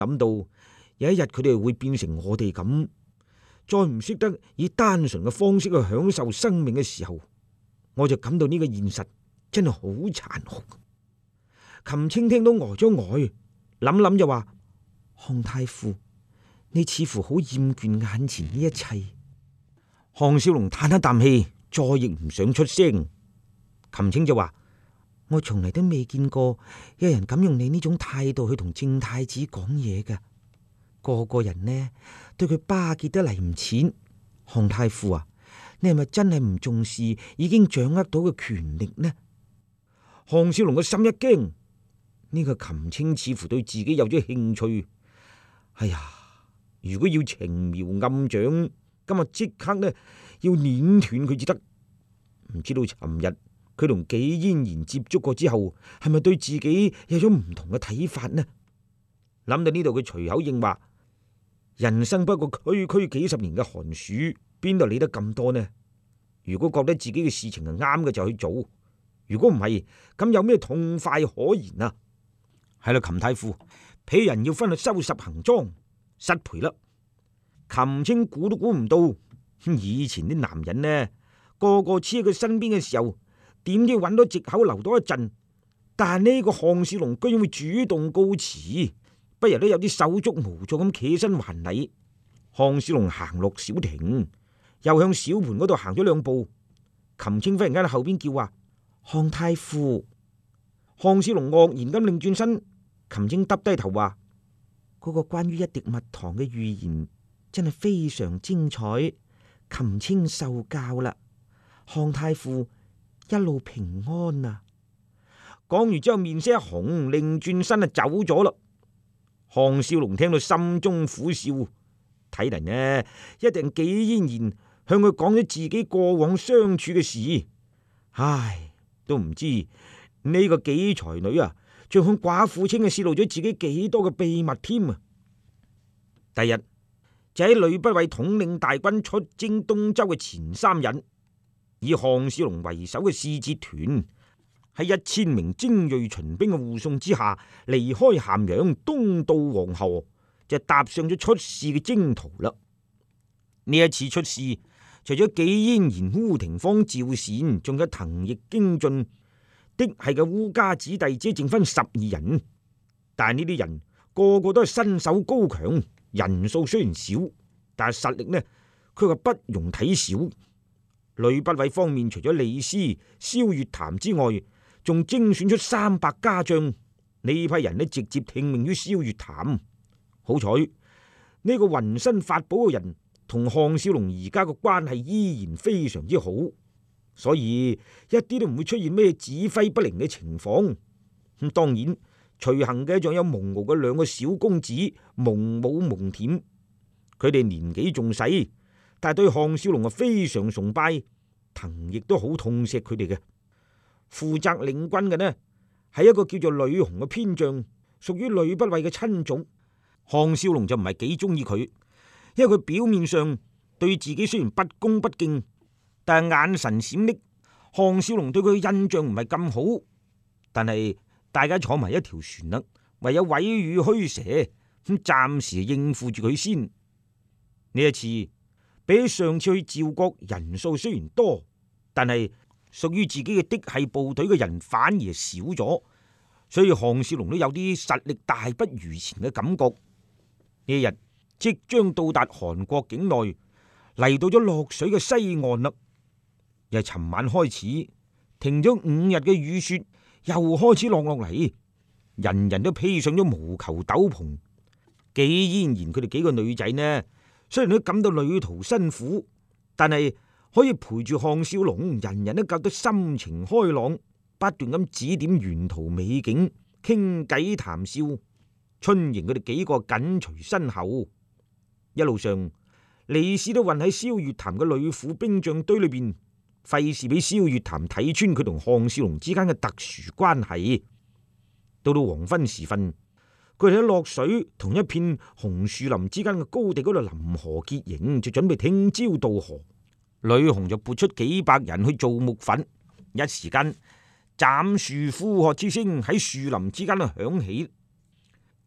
諗到有一日佢哋會變成我哋咁，再唔識得以單純嘅方式去享受生命嘅時候，我就感到呢個現實真係好殘酷。琴青聽到呆咗呆，諗諗就話：項太傅，你似乎好厭倦眼前呢一切。項少龍嘆一啖氣，再亦唔想出聲。琴青就話：我從嚟都未見過有人敢用你呢種態度去同正太子講嘢㗎。個個人呢對佢巴結得嚟唔淺。項太傅啊，你係咪真係唔重視已經掌握到嘅權力呢？項少龍嘅心一驚，呢個琴青似乎對自己有咗興趣。哎呀，如果要情苗暗長，今日即刻呢要碾斷佢至得。唔知道尋日佢同紀嫣然接觸過之後，係咪對自己有咗唔同嘅睇法呢？諗到呢度，佢隨口應話：人生不過區區幾十年嘅寒暑，邊度理得咁多呢？如果覺得自己嘅事情係啱嘅就去做，如果唔係，咁有咩痛快可言啊？係啦，琴太傅，鄙人要翻去收拾行裝，失陪啦。琴青估都估唔到，以前啲男人呢，個個黐喺佢身邊嘅時候，點知揾到藉口留多一陣，但呢個項少龍居然會主動告辭，不由都有啲手足無措咁企身還禮。項少龍行落小亭，又向小盤嗰度行咗兩步，琴青忽然間喺後邊叫話：項太傅。項少龍愕然咁擰轉身，琴青耷低頭話：嗰個關於一滴蜜糖嘅預言真係非常精彩，琴青受教啦。項太傅一路平安啊！講完之後面色一紅，擰轉身就走咗啦。項少龍聽到心中苦笑，睇嚟呢一定紀嫣然向佢講咗自己過往相處嘅事。唉，都唔知呢個紀才女啊，仲向寡婦清嘅泄露咗自己幾多嘅秘密添啊！第日就喺呂不韋統領大軍出征東周嘅前3日，以項少龍為首嘅使節團喺1000名精銳秦兵嘅護送之下，離開咸陽，東渡黃河，就踏上咗出使嘅征途啦。呢一次出使，除咗紀嫣然、烏廷芳、趙善，仲有藤易、經進，的係嘅烏家子弟，只剩翻12人。但係呢啲人個個都係身手高強，人數雖然少，但係實力呢，佢話不容睇小。呂不韋方面，除咗李斯、蕭月潭之外，仲精選出300家將，呢批人呢直接聽命於蕭月潭。好彩呢個渾身法寶嘅人同項少龍而家個關係依然非常之好，所以一啲都唔會出現咩指揮不靈嘅情況。咁當然隨行嘅仲有蒙敖嘅2個小公子蒙武、蒙恬，佢哋年紀仲細，但係對項少龍非常崇拜，藤亦都好痛錫佢哋嘅。負責領軍嘅呢係一個叫做呂紅嘅偏將，屬於呂不韋嘅親族。項少龍就唔係幾中意佢，因為佢表面上對自己雖然不恭不敬，但係眼神閃爍，項少龍對佢嘅印象唔係咁好。但係大家坐埋一條船啦，唯有委語虛蛇，咁暫時應付住佢先。呢一次比起上次去趙國，人數雖然多，但係屬於自己嘅嫡系部隊嘅人反而少咗，所以項少龍都有啲實力大不如前嘅感覺。呢日即將到達韓國境內，嚟到咗洛水嘅西岸啦。由尋晚開始停咗5日嘅雨雪，又開始落嚟，人人都披上咗毛球斗篷。紀嫣然佢哋幾個女仔呢，雖然都感到旅途辛苦，但係可以陪住項少龍，人人都覺得心情開朗，不斷咁指點沿途美景，傾偈談笑。春迎佢哋幾個緊隨身後，一路上李斯都混喺蕭月潭嘅呂布兵將堆裏邊，費事俾蕭月潭睇穿佢同項少龍之間嘅特殊關係。到到黃昏時分，佢哋喺洛水同一片紅樹林之間嘅高地嗰度臨河結營，就準備聽朝渡河。呂紅就撥出幾百人去做木粉，一時間斬樹呼喝之聲喺樹林之間響起。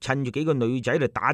趁住幾個女仔嚟打